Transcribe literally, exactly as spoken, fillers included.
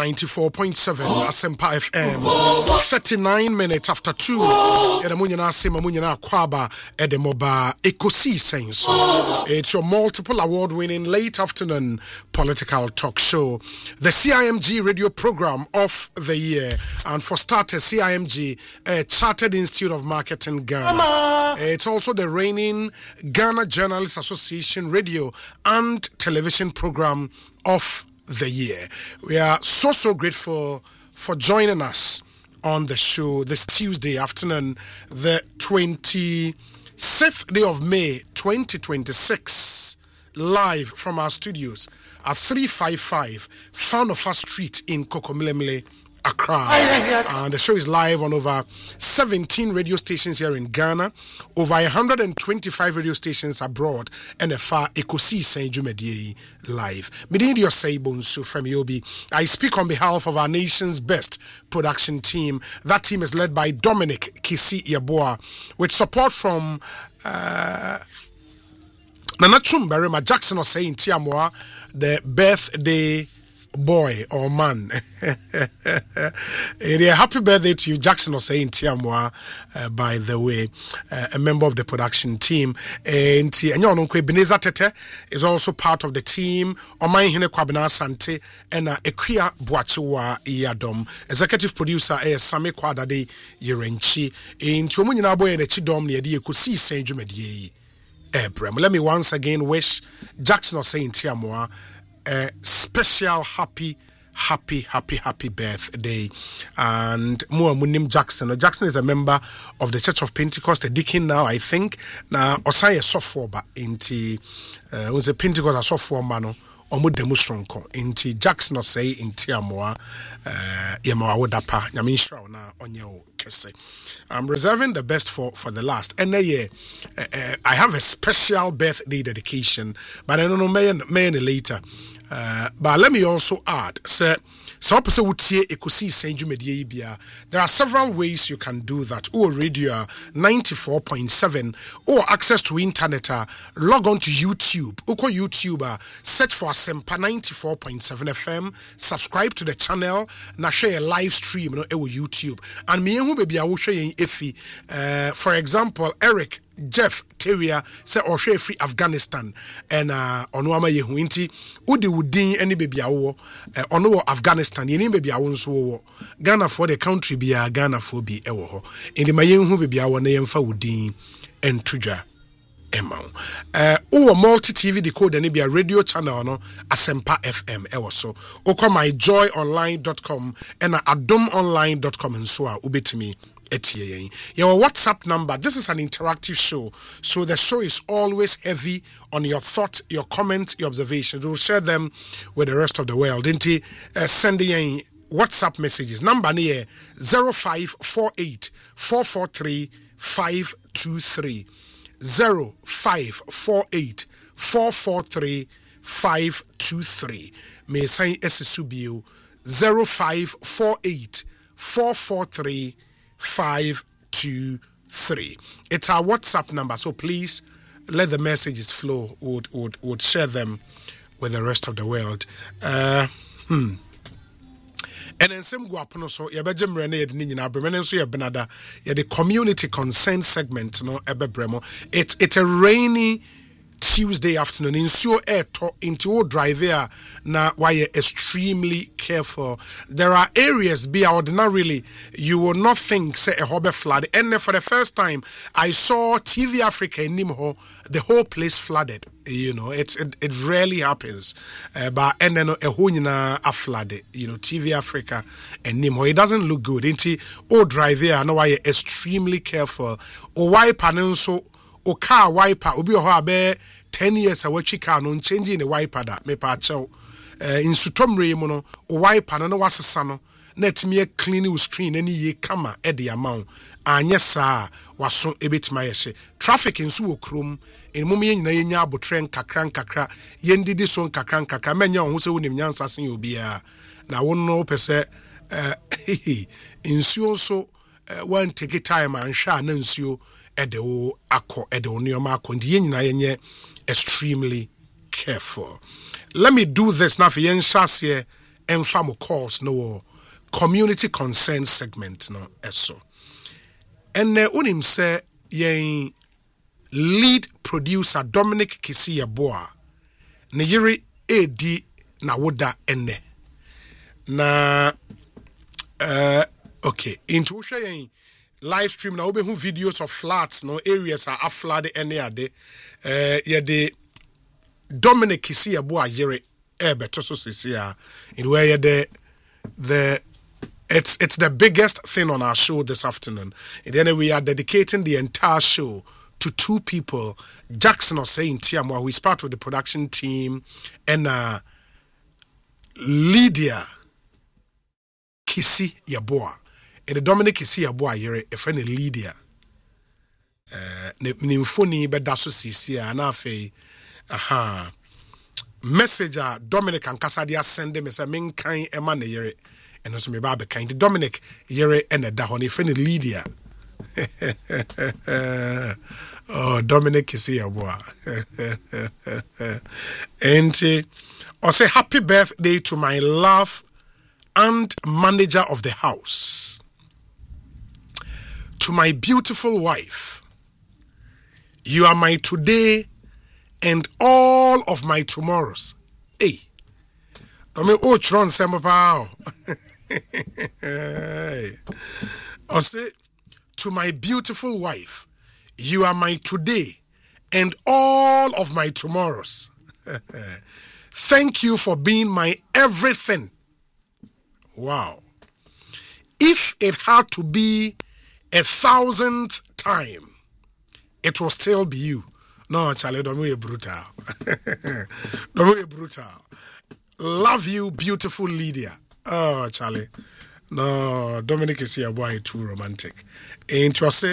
ninety-four point seven Asempa F M. thirty-nine minutes after two. Edamunyana Sema Munyana Kwaba Edemoba Ekosi Sense. It's your multiple award-winning late afternoon political talk show, the C I M G radio program of the year, and for starters, C I M G, uh, Chartered Institute of Marketing Ghana. It's also the reigning Ghana Journalists Association radio and television program of the year. We are so so grateful for joining us on the show this Tuesday afternoon, the twenty-sixth day of May twenty twenty-six, live from our studios at three fifty-five Fanofa Street in Kokomilemile, Accra. And the show is live on over seventeen radio stations here in Ghana, over one hundred twenty-five radio stations abroad, and a far Ekosi Saint-Jumedie live. Midindio Saibonsu from Yobi. I speak on behalf of our nation's best production team. That team is led by Dominic Kisi Yaboa, with support from uh, Nana Chumbarema Jackson or saying Tiamoa, the birthday boy or man. A happy birthday to you, Jackson Osei Tiamwa, uh, by the way, uh, a member of the production team. And Beneza Tete is also part of the team. Omai Hine Kwabena Sante and Ekia Boachiwa Yadom. Executive producer is Sami Kwadade Yerenchi. In Tumunina Boy and Chidom near the Ekusi Saint Jumedie. Let me once again wish Jackson Osei Tiamwa a special happy, happy, happy, happy birthday. And Moa Munim Jackson. Jackson is a member of the Church of Pentecost, a deacon now, I think. Now, Osai software, but inti uh, was a Pentecost software mano. Omu demonstranko inti Jackson Osei inti amoa uh, yamawa wodapa nyamishra na onye kese. I'm reserving the best for, for the last. And uh, yeah, uh, uh, I have a special birthday dedication, but I don't know, may, may later. Uh, but let me also add, sir, there are several ways you can do that. Or radio ninety-four point seven, or access to internet, uh, log on to YouTube. Uko YouTube, uh, search for Asempa ninety-four point seven F M, subscribe to the channel, na share a live stream no, ewo YouTube. And me who baby I will share ifi. Uh, for example, Eric Jeff Teria say or share free Afghanistan and uh onwama yehu nti udi wudin any baby awo uh, ono Afghanistan yeni baby awo nso wo Ghana for the country bia Ghana for bi ewo ho indi mayenhu baby awo na yemfa wudin entudwa emau uh o multi T V decoder ni bia radio channel no Asempa F M ewo so okọ my joy online dot com and adom online dot com nso a ubetimi. Your WhatsApp number. This is an interactive show, so the show is always heavy on your thoughts, your comments, your observations. We'll share them with the rest of the world. Didn't he? Uh, send in WhatsApp messages. Number near zero five four eight four four three five two three zero five four eight four four three five two three. May say Esubio zero five four eight four four three. five two three. It's our WhatsApp number, so please let the messages flow. Would would would share them with the rest of the world. Uh, hmm. And then some guapono so yabajim rene yedini nyina bremene so yabenada the community concern segment no ebebremo. It's it's a rainy Tuesday afternoon in so air to into drive there now why you're extremely careful. There are areas be ordinarily you will not think say a hobby flood, and for the first time I saw T V Africa in Nimho, the whole place flooded. You know, it's it, it rarely happens, uh, but and then a hunina a flooded. You know, T V Africa and Nimho, it doesn't look good. Into oh drive there now why you're extremely careful. Or why panenso o car wiper obi ho abe ten years awachi car no changing the wiper that me pa chew in sutomre mu no o wiper no wasesa no net me clean your screen any ye kama e de amount anya saa waso ebetima yehye traffic nso wo krom en mum ye nyina ye nya abotren kakran kakra ye ndidi so kakran kakra menya ho se wonim nyansa sen obi a na wo no pese eh nsuo so one take time and sha na nsuo edewo akọ edewo nioma akọ ndi nyina yenye extremely careful. Let me do this now for yen shase Enfamo calls no community concern segment no eso. And uh, unim say yen lead producer Dominic Kisi Yeboah ne yiri edi na woda ene. Na uh okay, into yen live stream na obehu videos of flats no areas are flooded ene ade. Uh ye de Dominic Kisi Yeboah yiri e beto so sisia in where the the it's it's the biggest thing on our show this afternoon. And then we are dedicating the entire show to two people. Jackson or saying Tiamwa, who is part of the production team, and uh, Lydia Kisi Yeboah. And the Dominic Kisi Yeboah here, a friend of Lydia. Nimfoni bedaso sisia anafe aha messenger Dominic and Casadia send them as a main kind ema ne yere and also me ba be kind Dominic yere and a da honey friend Lydia. Oh, Dominic is here, boy. And uh, I say happy birthday to my love and manager of the house, to my beautiful wife. You are my today and all of my tomorrows. Hey, I mean, oh, Tron Semapao. I say to my beautiful wife, you are my today and all of my tomorrows. Thank you for being my everything. Wow. If it had to be a thousandth time, it will still be you. No, Charlie, don't be brutal. Don't be brutal. Love you, beautiful Lydia. Oh, Charlie. No, Dominic is here, boy, too romantic. Ain't you say?